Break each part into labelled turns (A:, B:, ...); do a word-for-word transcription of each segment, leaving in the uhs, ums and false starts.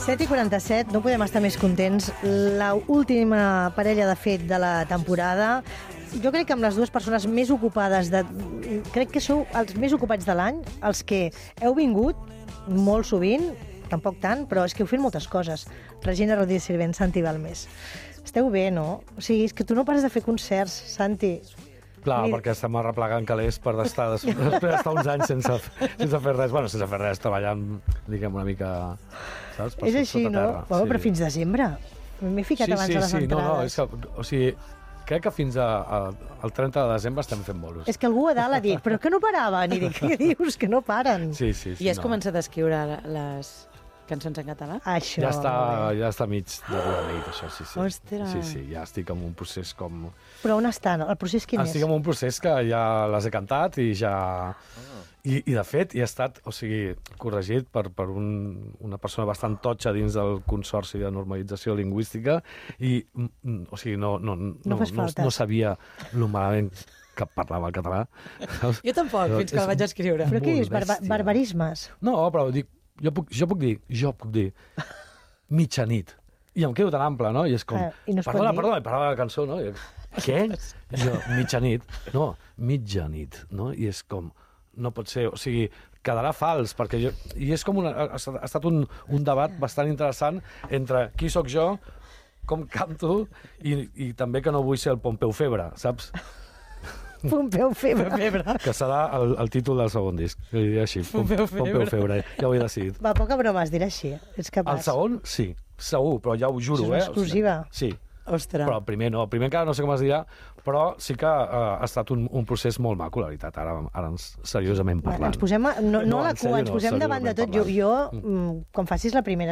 A: set i quaranta-set, no podem estar més contents. La última parella de fet de la temporada. Jo crec que amb les dues persones més ocupades, de, crec que sou els més ocupats de l'any, els que heu vingut molt sovint, tampoc tant, però és que heu fet moltes coses. Regina Rodríguez Sirvent, Santi Balmes. Esteu bé, no? O sigui, és que tu no pares de fer concerts, Santi.
B: Clar,
A: Mira.
B: perquè estem arreplegant calés per estar, després d'estar uns anys sense, sense fer res. Bueno, sense fer res, treballant, diguem, una mica, saps? Per
A: És així, no? Bueno, sí. Però fins desembre. M'he ficat
B: sí,
A: abans
B: sí,
A: a les
B: sí,
A: entrades.
B: No, no, és que, o sigui, crec que fins a, a, al trenta de desembre estem fent bolos.
A: És que algú a dalt ha dit, però que no paraven? I dic, què dius? Que no paren.
B: Sí, sí, sí.
C: I has
B: no.
C: començat a escriure les cançons en català?
A: Això.
B: Ja està, ja està mig de nit, això, sí, sí.
C: Ostres.
B: Sí, sí, ja estic en un procés com...
A: Però on estan? El procés quin és?
B: Estic en un procés que ja les he cantat i ja... I, i de fet, hi he estat, o sigui, corregit per, per un, una persona bastant totxa dins del Consorci de Normalització Lingüística i, o sigui, no, no, no,
A: no,
B: no, no sabia lo malament que parlava el català.
C: Jo tampoc, fins que el vaig escriure.
A: Però què dius, barba barbarismes?
B: No, però dic, jo puc, jo puc dir, jo puc dir, mitjanit. I em quedo tan ample, no? I és com,
A: ah, i no
B: perdona, perdona, i parlava la cançó, no? I, què? Jo, mitjanit. No, mitjanit, no? I és com, no pot ser, o sigui, quedarà fals, perquè jo... I és com una... Ha estat un, un debat bastant interessant entre qui sóc jo, com canto, i, i també que no vull ser el Pompeu Febra, saps?
A: Pompeu Febra. Febra.
B: Que serà el, el títol del segon disc. Jo diria així, Pompeu Febra. Pompeu Febra, ja ho he decidit.
A: Va, poca broma, es dirà així. Ets capaç.
B: El segon, sí, segur, però ja ho juro,
A: és una
B: eh?
A: exclusiva.
B: Sí.
C: Ostres.
B: Però el primer no, el primer encara no sé com es dirà, però sí que uh, ha estat un, un procés molt maco, la veritat, ara, ara ens, seriosament parlant.
A: Ens posem, a, no, no, no a la cua, ens posem
B: no,
A: davant de tot. Jo, jo mm. quan facis la primera...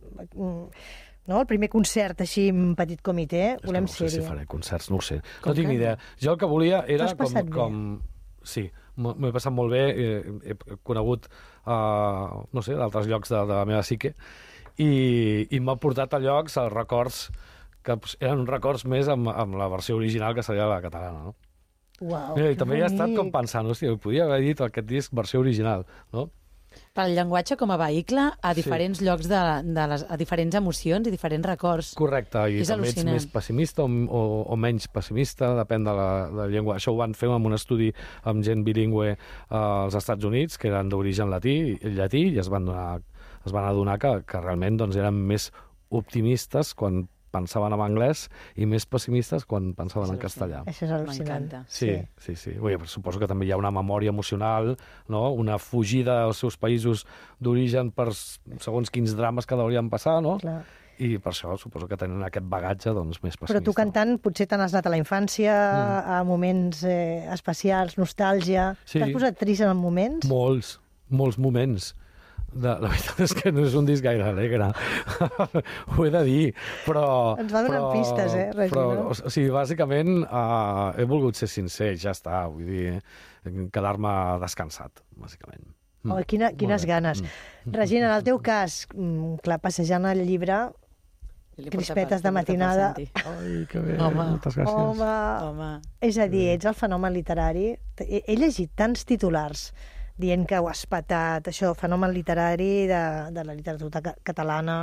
A: No, el primer concert així en petit comitè,
B: és
A: volem
B: no
A: ser-hi.
B: No sé si faré concerts, no ho sé.
C: Com
B: no tinc ni idea. Jo el que volia era com... com... Sí, m'ho he passat molt bé, he, he conegut, uh, no sé, d'altres llocs de, de la meva psique, i, i m'ha portat a llocs, a records, que eren uns records més amb, amb la versió original que seria la catalana, no?
A: Uau,
B: I també he estat com pensant, hòstia, podia haver dit aquest disc versió original, no?
C: Per al llenguatge com a vehicle a diferents sí. llocs, de, de les, a diferents emocions i diferents records.
B: Correcte, i
C: és
B: també
C: al·lucinant.
B: ets més pessimista o, o, o menys pessimista, depèn de la, de la llengua. Això ho van fer amb un estudi amb gent bilingüe eh, als Estats Units, que eren d'origen llatí, llatí i es van, donar, es van adonar que, que realment doncs, eren més optimistes quan pensaven en anglès i més pessimistes quan pensaven en castellà.
A: Això és al·lucinant.
B: Sí, sí, sí. sí. Ui, suposo que també hi ha una memòria emocional, no? Una fugida als seus països d'origen per segons quins drames que deurien passar, no?
A: Clar.
B: I per això suposo que tenen aquest bagatge doncs, més pessimista.
A: Però tu cantant potser te n'has anat a la infància, mm. a moments eh, especials, nostàlgia...
B: Sí.
A: T'has posat trist en moments?
B: Molts, molts moments. De, la veritat és que no és un disc gaire alegre, ho he de dir, però...
A: Ens va donant
B: però,
A: pistes, eh, Regina?
B: Però, o sigui, bàsicament uh, he volgut ser sincer, ja està, vull dir, quedar-me descansat, bàsicament.
A: Mm. Oh, quina, quines ganes. Mm. Regina, en el teu cas, clar, passejant el llibre, crispetes de matinada...
B: Ai, que bé,
C: Home.
B: moltes gràcies.
A: Home.
C: Home.
A: És a dir, ets el fenomen literari. He, he llegit tants titulars dient que ho has patat, això, fenomen literari de, de la literatura ca catalana.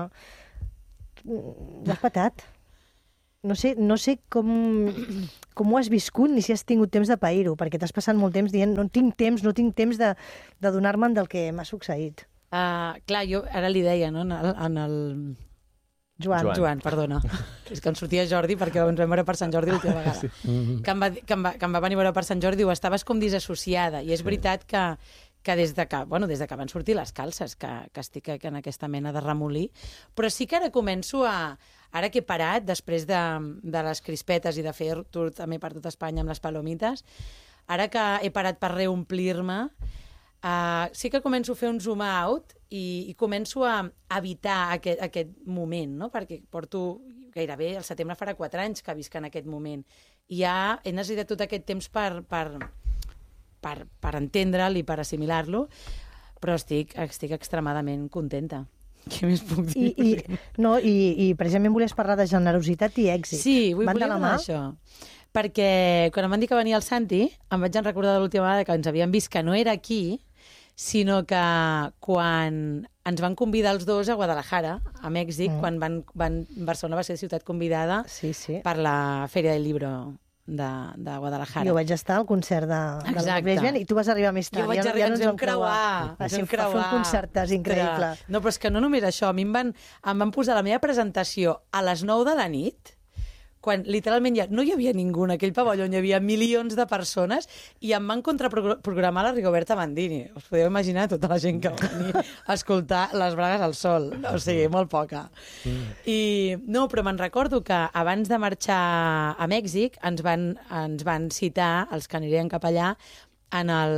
A: Ho has patat. No sé, no sé com, com ho has viscut ni si has tingut temps de pair-ho, perquè t'has passat molt temps dient no tinc temps, no tinc temps de, de donar-me'n del que m'ha succeït.
C: Uh, clar, jo ara li deia, no?, en el... En el...
A: Joan.
C: Joan. Joan, perdona. És que em sortia Jordi perquè ens vam veure per Sant Jordi l'última vegada. Sí. Mm-hmm. que, em va, que, em va, que em va venir a veure per Sant Jordi, diu, estaves com desassociada. I és sí. veritat que, que des de que, bueno, des de que van sortir les calces, que, que estic en aquesta mena de remolí, però sí que ara començo a... Ara que he parat, després de, de les crispetes i de fer tour també per tot Espanya amb les palomites, ara que he parat per reomplir-me, Uh, sí que començo a fer un zoom out i, i començo a evitar aquest, aquest moment, no? Perquè porto gairebé, el setembre farà quatre anys que visc en aquest moment. I ja he necessitat tot aquest temps per, per, per, per entendre'l i per assimilar-lo, però estic, estic extremadament contenta. Què més puc dir?
A: I, i, no, i, I precisament volies parlar de generositat i èxit.
C: Sí, vull,
A: Van
C: volia
A: de la
C: parlar
A: mà?
C: d'això. Perquè quan em van dir que venia el Santi, em vaig recordar de l'última vegada que ens havíem vist que no era aquí, sinó que quan ens van convidar els dos a Guadalajara, a Mèxic, mm. quan van, van, Barcelona va ser ciutat convidada
A: sí, sí.
C: per la Feria del Libro de, de Guadalajara.
A: Jo vaig estar al concert de, de la Lesbian i tu vas arribar més tard.
C: Jo vaig arribar, ja, ja ens vam creuar.
A: Així,
C: vam creuar.
A: Fer un concertàs increïble.
C: No, però és que no només això, a mi em van, em van posar la meva presentació a les nou de la nit, quan literalment ja no hi havia ningú en aquell pavelló, hi havia milions de persones i em van contraprogramar la Rigoberta Bandini. Us podeu imaginar tota la gent que va venir a escoltar Les bragues al sol. O sigui, molt poca. I no, però me'n recordo que abans de marxar a Mèxic ens van, ens van citar, els que anirien cap allà, en el,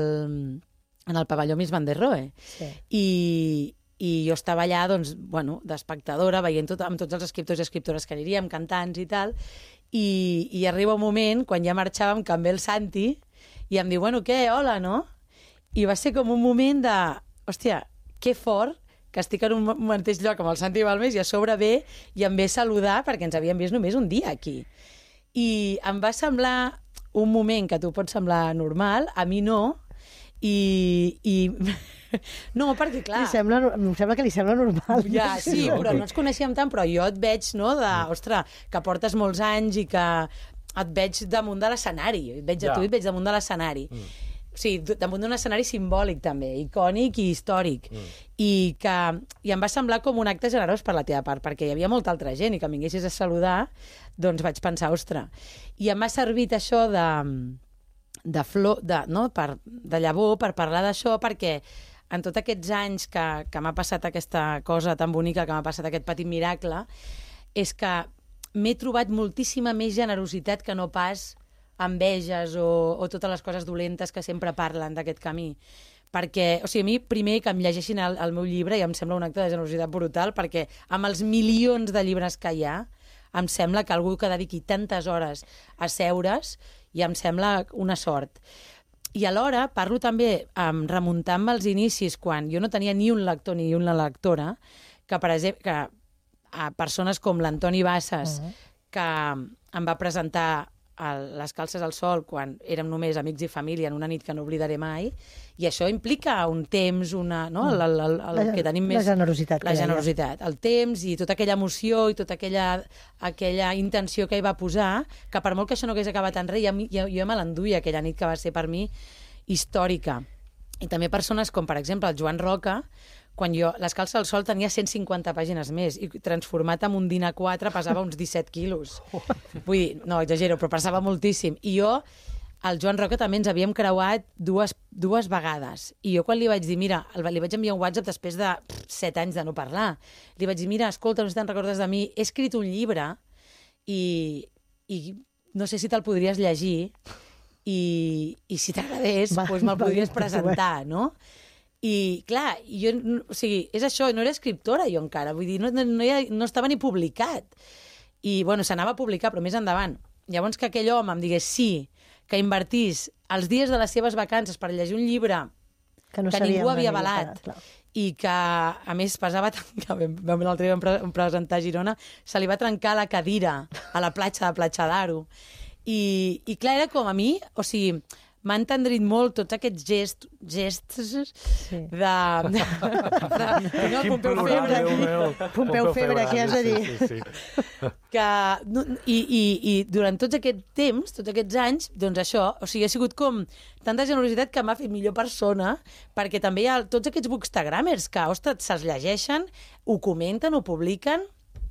C: en el pavelló Miss Van der Rohe. Sí. I... I jo estava allà, doncs, bueno, d'espectadora, veient tot, amb tots els escriptors i escriptores que aniríem, cantants i tal, i, i arriba un moment, quan ja marxàvem, que em ve el Santi, i em diu, bueno, què, hola, no? I va ser com un moment de, hòstia, que fort que estic en un mateix lloc amb el Santi Balmes i a sobre ve i em ve saludar perquè ens havíem vist només un dia aquí. I em va semblar un moment que a tu pot semblar normal, a mi no, i... i... No, perquè clar...
A: Sembla, em sembla que li sembla normal.
C: Ja, sí, però no ens coneixíem tant, però jo et veig, no, de, ostres, que portes molts anys i que et veig damunt de l'escenari. Et veig a ja. tu i et veig damunt de l'escenari. Mm. O sigui, damunt d'un escenari simbòlic, també, icònic i històric. Mm. I, que, I em va semblar com un acte generós per la teva part, perquè hi havia molta altra gent i que em vinguessis a saludar, doncs vaig pensar, ostres. I em ha servit això de, de flor, de, no, per, de llavor, per parlar d'això, perquè en tots aquests anys que, que m'ha passat aquesta cosa tan bonica, que m'ha passat aquest petit miracle, és que m'he trobat moltíssima més generositat que no pas enveges o, o totes les coses dolentes que sempre parlen d'aquest camí. Perquè, o sigui, a mi primer que em llegeixin el, el meu llibre i em sembla un acte de generositat brutal, perquè amb els milions de llibres que hi ha, em sembla que algú que dediqui tantes hores a seure's i em sembla una sort. I alhora parlo també, um, remuntant-me als inicis, quan jo no tenia ni un lector ni una lectora, que, per exemple, que a persones com l'Antoni Bassas, uh-huh. que em va presentar el, Les calces al sol quan érem només amics i família en una nit que no oblidaré mai, i això implica un temps, una, no? el, el, el, el
A: la,
C: que tenim més...
A: La generositat.
C: La generositat, el temps i tota aquella emoció i tota aquella, aquella intenció que hi va posar, que per molt que això no hagués acabat en res, jo, jo, jo me l'enduia aquella nit que va ser per mi històrica. I també persones com, per exemple, el Joan Roca, quan jo, Les calces al sol tenia cent cinquanta pàgines més i transformat en un dinar quatre pesava uns disset quilos. Vull dir, no, exagero, però pesava moltíssim. I jo, el Joan Roca també ens havíem creuat dues, dues vegades. I jo quan li vaig dir, mira, li vaig enviar un WhatsApp després de pff, set anys de no parlar. Li vaig dir, mira, escolta, no sé si te'n recordes de mi, he escrit un llibre i, i no sé si te'l podries llegir i, i si t'agradés, doncs me'l podries presentar, no? I, clar, jo, o sigui, és això, no era escriptora jo encara, vull dir, no, no, no, ha, no estava ni publicat. I, bueno, s'anava a publicar, però més endavant. Llavors que aquell home em digués sí, que invertís els dies de les seves vacances per llegir un llibre que, no que ningú havia avalat llibre, i que, a més, pesava tant que l'altre dia vam presentar a Girona, se li va trencar la cadira a la platja de Platja d'Aro. I, i clar, era com a mi, o sigui, m'ha entendrit molt tots aquests gests, gests sí. de... de, de no, Pompeu Febra aquí.
A: Pompeu Febra, què has de dir? Sí, sí, sí.
C: Que, no, i, i, I durant tots aquests temps, tots aquests anys, doncs això, o sigui, ha sigut com tanta generositat que m'ha fet millor persona, perquè també hi ha tots aquests bookstagramers que, ostres, se'ls llegeixen, ho comenten, ho publiquen,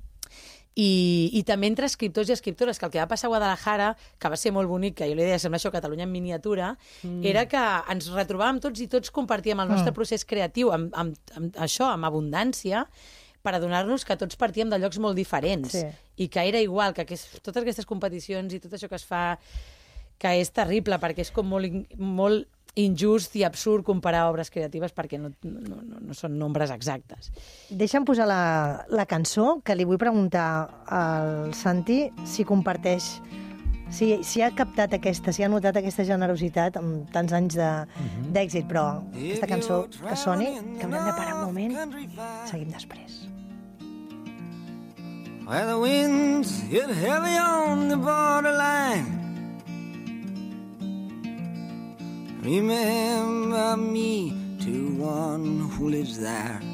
C: I, i també entre escriptors i escriptores, que el que va passar a Guadalajara, que va ser molt bonic, que jo li deia, sembla això, Catalunya en miniatura, mm. era que ens retrobàvem tots i tots compartíem el nostre mm. procés creatiu amb, amb, amb això, amb abundància, per adonar-nos que tots partíem de llocs molt diferents. Sí. I que era igual, que aquest, totes aquestes competicions i tot això que es fa, que és terrible, perquè és com molt, molt injust i absurd comparar obres creatives perquè no, no, no, no són nombres exactes.
A: Deixa'm posar la, la cançó, que li vull preguntar al Santi si comparteix, si, si ha captat aquesta, si ha notat aquesta generositat amb tants anys d'èxit, però aquesta cançó que soni, que hem de parar un moment, seguim després.
D: Where the winds hit heavy on the borderline, remember me to one who lives there.